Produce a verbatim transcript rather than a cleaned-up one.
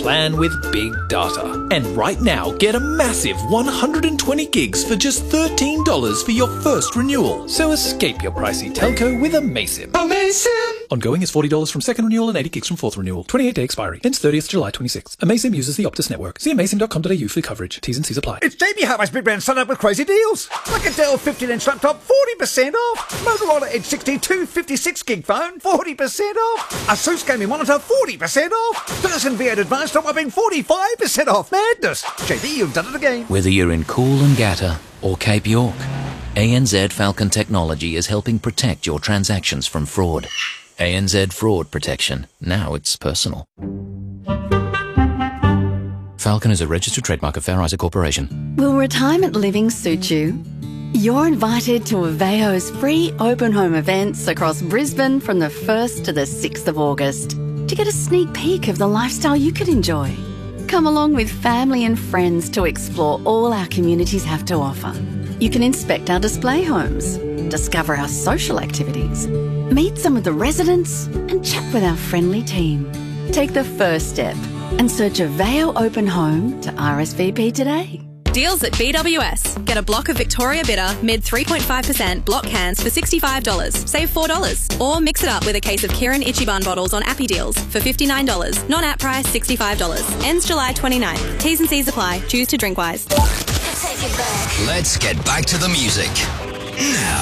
plan with big data. And right now, get a massive one hundred twenty gigs for just thirteen dollars for your first renewal. So escape your pricey telco with Amaysim. Amaysim! Ongoing is forty dollars from second renewal and eighty gigs from fourth renewal. twenty-eight day expiry. Ends thirtieth July twenty-sixth. Amaysim uses the Optus network. See amaysim dot com dot a u for coverage. T's and C's apply. It's Jamie Hartman's Big Brand Sun Up with crazy deals. Like a Dell fifteen inch laptop, forty percent off. Motorola Edge sixty-two fifty-six gig phone, forty percent off. Asus gaming monitor, forty percent off. Dyson V eight Advanced top upping forty-five percent off. Madness. J B, you've done it again. Whether you're in Coolangatta or Cape York, A N Z Falcon Technology is helping protect your transactions from fraud. A N Z Fraud Protection. Now it's personal. Falcon is a registered trademark of Fair Isaac Corporation. Will retirement living suit you? You're invited to Aveo's free open home events across Brisbane from the first to the sixth of August to get a sneak peek of the lifestyle you could enjoy. Come along with family and friends to explore all our communities have to offer. You can inspect our display homes, discover our social activities, meet some of the residents and chat with our friendly team. Take the first step and search Aveo Open Home to R S V P today. Deals at B W S. Get a block of Victoria Bitter mid three point five percent block cans for sixty-five dollars. Save four dollars. Or mix it up with a case of Kirin Ichiban bottles on Appy Deals for fifty-nine dollars. Non-app price sixty-five dollars. Ends July twenty-ninth. T's and C's apply. Choose to drink wise. Let's get back to the music. Now.